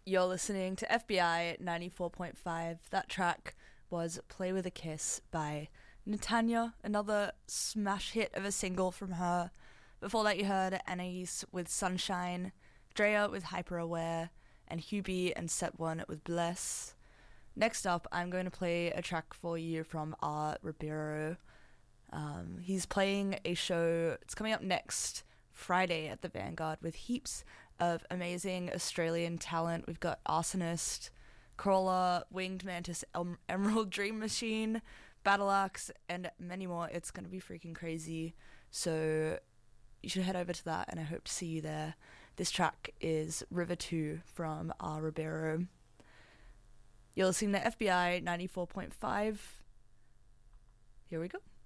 You're listening to FBI 94.5. That track was Play With a Kiss by Netanya, another smash hit of a single from her. Before that you heard Anais with Sunshine, Drea with Hyper Aware, and Hubie and Set One with Bless. Next up, I'm going to play a track for you from R. Ribeiro. He's playing a show, it's coming up next Friday at the Vanguard with heaps of amazing Australian talent. We've got Arsonist, Crawler, Winged Mantis, Emerald Dream Machine, Battle Axe, and many more. It's going to be freaking crazy. So you should head over to that, and I hope to see you there. This track is River 2 from R. Ribeiro. You're listening to FBI 94.5. Here we go.